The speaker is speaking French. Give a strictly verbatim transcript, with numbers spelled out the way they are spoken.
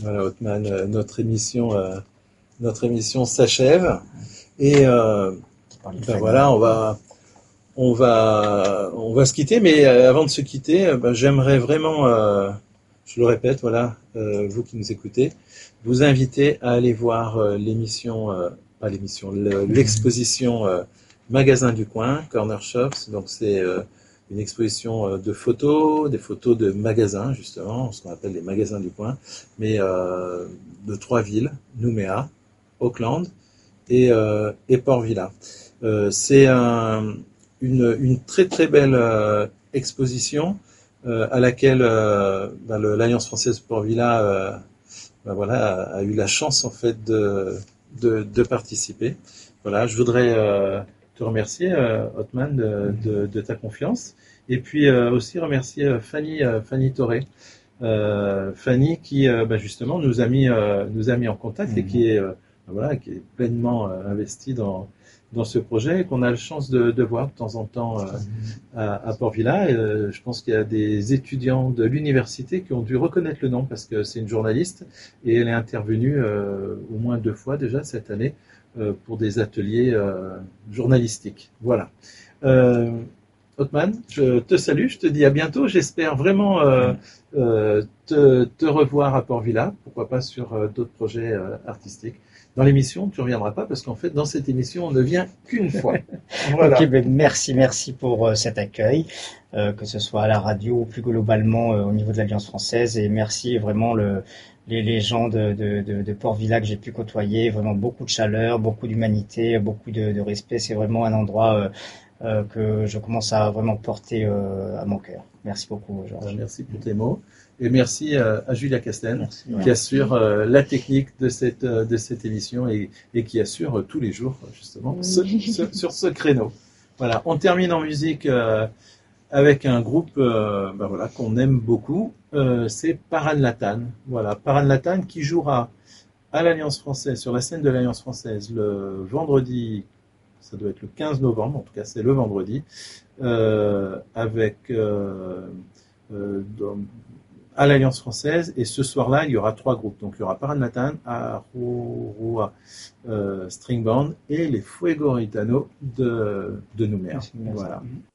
Voilà, Othman, euh, notre émission, euh, notre émission s'achève. Et euh, ben voilà, on va, on va, on va se quitter. Mais euh, avant de se quitter, euh, ben, j'aimerais vraiment, euh, je le répète, voilà, euh, vous qui nous écoutez, vous inviter à aller voir euh, l'émission, euh, pas l'émission, le- l'exposition euh, Magasin du Coin, Corner Shops. Donc c'est euh, une exposition euh, de photos, des photos de magasins justement, ce qu'on appelle les magasins du coin, mais euh, de trois villes, Nouméa, Auckland et, euh, et Port-Vila. Euh, c'est un, une, une très très belle euh, exposition euh, à laquelle euh, ben, le- l'Alliance française Port-Vila euh, ben, voilà, a, a eu la chance en fait de, de, de participer. Voilà, je voudrais euh, te remercier, euh, Othman, de, de, de ta confiance, et puis euh, aussi remercier euh, Fanny, euh, Fanny Toré, euh, Fanny qui euh, bah, justement nous a mis euh, nous a mis en contact et qui est euh, voilà qui est pleinement euh, investie dans dans ce projet et qu'on a la chance de, de voir de temps en temps euh, à, à Port-Vila. Et, euh, je pense qu'il y a des étudiants de l'université qui ont dû reconnaître le nom parce que c'est une journaliste et elle est intervenue euh, au moins deux fois déjà cette année euh, pour des ateliers euh, journalistiques. Voilà. Euh, Othman, je te salue, je te dis à bientôt. J'espère vraiment euh, euh, te, te revoir à Port-Vila, pourquoi pas sur euh, d'autres projets euh, artistiques. Dans l'émission, tu ne reviendras pas parce qu'en fait, dans cette émission, on ne vient qu'une fois. Voilà. Ok, ben merci, merci pour euh, cet accueil, euh, que ce soit à la radio ou plus globalement euh, au niveau de l'Alliance française. Et merci vraiment le, les, les gens de, de, de, de Port-Vila que j'ai pu côtoyer. Vraiment beaucoup de chaleur, beaucoup d'humanité, beaucoup de, de respect. C'est vraiment un endroit euh, euh, que je commence à vraiment porter euh, à mon cœur. Merci beaucoup, Georges. Merci pour tes mots. Et merci euh, à Julia Castel Merci, qui ouais. assure euh, la technique de cette, euh, de cette émission et, et qui assure euh, tous les jours justement ce- ce- sur ce créneau. Voilà, on termine en musique euh, avec un groupe euh, ben voilà, qu'on aime beaucoup, euh, c'est Paran Latan. Voilà, Paran Latan qui jouera à l'Alliance française, sur la scène de l'Alliance française le vendredi, ça doit être le quinze novembre, en tout cas c'est le vendredi, euh, avec euh, euh, dans- à l'Alliance française. Et ce soir-là, il y aura trois groupes. Donc il y aura Paranatan, Aurora euh, String Band et les Fuego Gitano de, de Nouméa. Merci, merci. Voilà.